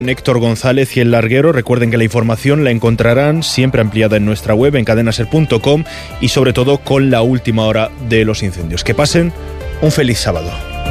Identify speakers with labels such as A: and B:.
A: Héctor González y El Larguero. Recuerden que la información la encontrarán siempre ampliada en nuestra web, en cadenaser.com, y sobre todo con la última hora de los incendios. Que pasen un feliz sábado.